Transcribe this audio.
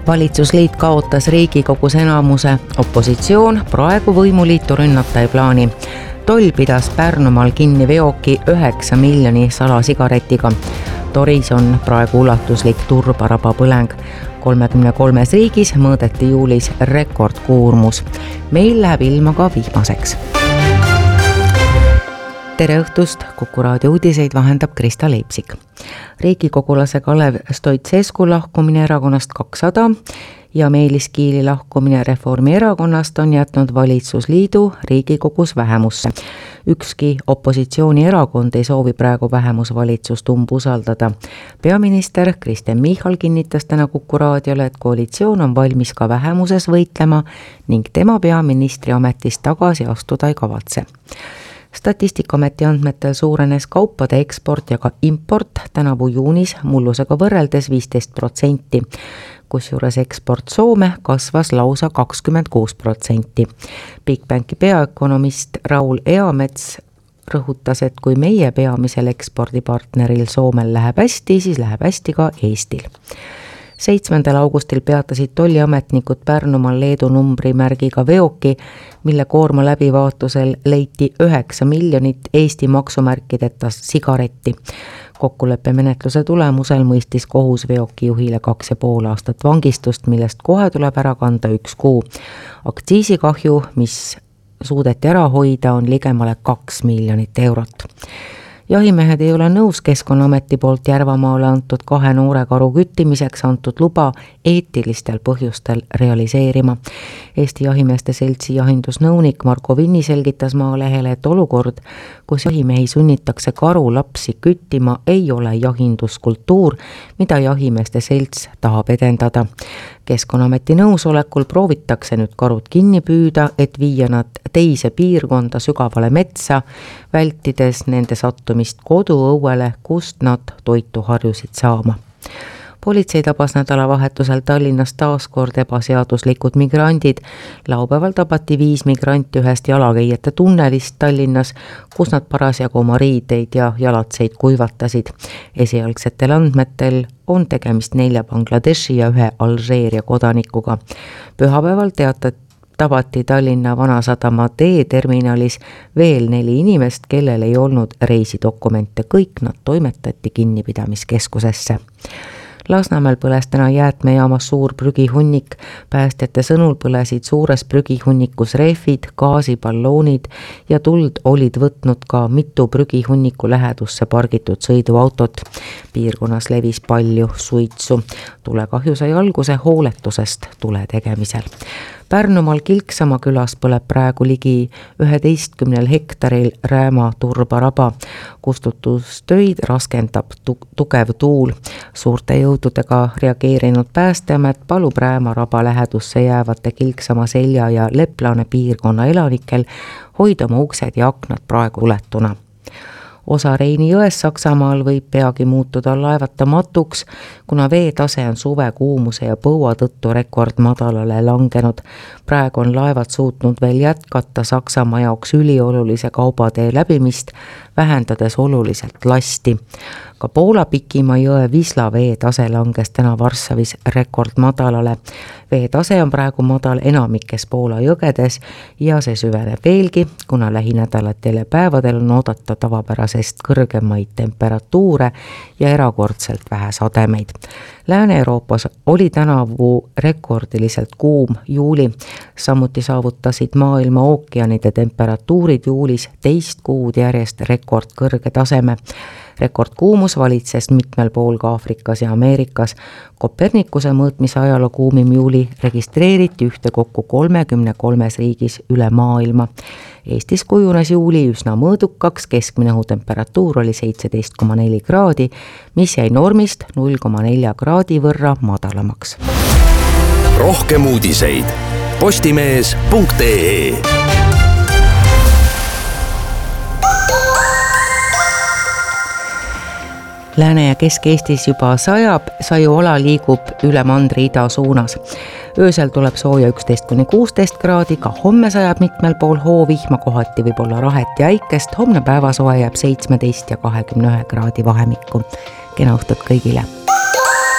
Valitsusliit kaotas Riigikogus enamuse, opositsioon praegu võimuliitu rünnata ei plaani. Toll pidas Pärnumaal kinni veoki 9 miljoni salasigaretiga. Toris on praegu ulatuslik turbaraba põleng. 33 riigis mõõdeti juulis rekordkoormus. Meil läheb ilma ka vihmaseks. Tere õhtust, Kuku raadio uudiseid vahendab Krista Leipsik. Riigikogulase Kalev Stoicescu lahkumine erakonnast 200 ja Meelis Kiili lahkumine Reformierakonnast on jätnud valitsusliidu Riigikogus vähemusse. Ükski opositsioonierakond ei soovi praegu vähemusvalitsust umbusaldada. Peaminister Kristen Michal kinnitas täna Kuku raadiole, et koalitsioon on valmis ka vähemuses võitlema ning tema peaministri ametist tagasi astuda ei kavatse. Statistikaameti andmetel suurenes kaupade eksport ja ka import tänavu juunis mullusega võrreldes 15%, kusjuures eksport Soome kasvas lausa 26%. Bigbanki peaökonomist Raul Eamets rõhutas, et kui meie peamisel ekspordipartneril Soomel läheb hästi, siis läheb hästi ka Eestil. 7. augustil peatasid tolliametnikud Pärnumaal Leedu numbrimärgiga veoki, mille koorma läbivaatusel leiti 9 miljonit Eesti maksumärkideta sigaretti. Kokkuleppe menetluse tulemusel mõistis kohus veoki juhile 2,5 aastat vangistust, millest kohe tuleb ära kanda 1 kuu. Aktsiisikahju, mis suudeti ära hoida, on ligemale 2 miljonit eurot. Jahimehed ei ole nõus Keskkonnaameti poolt Järvamaale antud 2 noore karu küttimiseks antud luba eetilistel põhjustel realiseerima. Eesti Jahimeeste Seltsi jahindusnõunik Marko Vinni selgitas Maalehele, et olukord, kus jahimehi sunnitakse karulapsi küttima, ei ole jahinduskultuur, mida Jahimeeste Selts tahab edendada. Keskkonnaameti nõusolekul proovitakse nüüd karud kinni püüda, et viia nad teise piirkonda sügavale metsa, vältides nende sattumist koduõuele, kust nad toitu harjusid saama. Politsei tabas nädalavahetusel Tallinnas taaskord ebaseaduslikud migrandid. Laupäeval tabati 5 migranti ühest jalakäijate tunnelist Tallinnas, kus nad parasjagu oma riideid ja jalatseid kuivatasid. Esialgsetel andmetel on tegemist 4 Bangladeshi ja 1 Alžeeria kodanikuga. Pühapäeval tabati Tallinna Vanasadama D-terminalis veel 4 inimest, kellel ei olnud reisidokumente. Kõik nad toimetati kinnipidamiskeskusesse. Lasnamäel põles täna jäätmejaamas suur prügihunnik. Päästjate sõnul põlesid suures prügihunnikus rehvid, gaasiballoonid ja tuld olid võtnud ka mitu prügihunniku lähedusse pargitud sõiduautot. Piirkonnas levis palju suitsu. Tulekahju sai alguse hooletusest tule tegemisel. Pärnumaal Kilksama külas põleb praegu ligi 11 hektaril Rääma turbaraba. Kustutustöid raskendab tugev tuul. Suurte jõududega reageerinud Päästeamet palub Rääma raba lähedusse jäävate Kilksama selja ja Leplane piirkonna elanikel hoida oma uksed ja aknad praegu uletuna. Osa Reini jões Saksamaal võib peagi muutuda laevatamatuks, kuna veetase on suve kuumuse ja põua tõttu rekordmadalale langenud. Praegu on laevad suutnud veel jätkata Saksamaa jaoks üliolulise kaubatee läbimist, vähendades oluliselt lasti. Ka Poola Pikimaa jõe Visla veetase langes täna Varssavis rekordmadalale. Veetase on praegu madal enamikes Poola jõgedes ja see süveneb veelgi, kuna lähinädalatel ja päevadel on oodata tavapärasest kõrgemaid temperatuure ja erakordselt vähe sademeid. Lääne-Euroopas oli tänavu rekordiliselt kuum juuli. Samuti saavutasid maailma ookeanide temperatuurid juulis 2 kuud järjest rekordkõrge taseme. Rekordkuumus valitses mitmel pool ka Aafrikas ja Ameerikas. Kopernikuse mõõtmise ajaloo kuumim juuli registreeriti ühtekokku 33 riigis üle maailma. Eestis kujunes juuli üsna mõõdukaks, keskmine õhutemperatuur oli 17,4 kraadi, mis jäi normist 0,4 kraadi võrra madalamaks. Rohkem uudiseid postimees.ee. Lääne- ja Kesk-Eestis juba sajab, sajuala liigub üle mandri ida suunas. Öösel tuleb sooja 11-16 kraadi, ka homme sajab mitmel pool hoovihma, kohati võib olla rahet ja äikest. Homne päevasoe jääb 17 ja 21 kraadi vahemikku. Kena õhtut kõigile!